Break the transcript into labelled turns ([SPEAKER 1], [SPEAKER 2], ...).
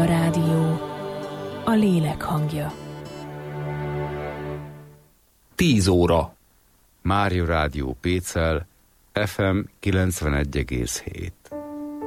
[SPEAKER 1] Mária Rádió, a lélek hangja.
[SPEAKER 2] 10 óra. Mária Rádió Pécel, FM 91,7.